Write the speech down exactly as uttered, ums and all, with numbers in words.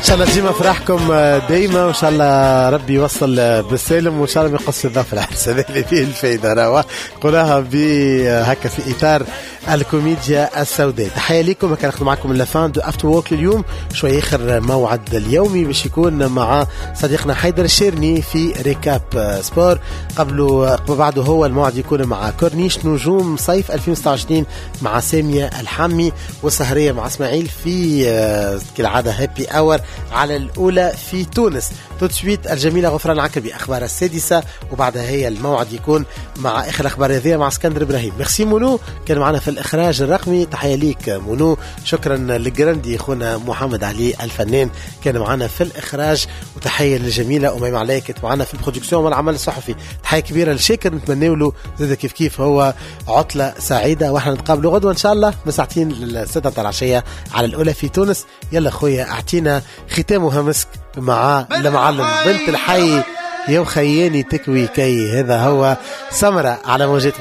شاء الله ديما فرحكم دايما، وان شاء الله ربي يوصل بالسالم، وان شاء الله ما يقص الضعف العرس هذا اللي فيه الفايده راهو قولها بهكا في اطار الكوميديا السوداء. تحيه لكم، كان ناخذ معكم اللافان دو افتر ووك اليوم شويه اخر موعد اليومي باش يكون مع صديقنا حيدر الشيرني في ريكاب سبور. قبله قبل بعده هو الموعد يكون مع كورنيش نجوم صيف ألفين وستة وعشرين مع ساميه الحمي، والسهريه مع اسماعيل في كالعاده هابي اور على الأولى في تونس. تسويت الجميلة غفران عكربي أخبار السادسة، وبعدها هي الموعد يكون مع آخر أخبار رياضية مع اسكندر إبراهيم. ميرسي مونو كان معنا في الإخراج الرقمي، تحية ليك مونو. شكرا للجراندي أخونا محمد علي الفنان كان معنا في الإخراج، وتحية للجميلة أميم علي كانت معنا في البرودكسيون والعمل الصحفي. تحية كبيرة لشاكر، نتمنى له زاد كيف كيف هو عطلة سعيدة، واحنا نتقابلوا غدوة إن شاء الله مساعتين للستة العشية على الأولى في تونس. يلا خويا أعطينا ختامها مسك مع المعلم بنت الحي يا خياني تكوي كي، هذا هو سمرة على موجات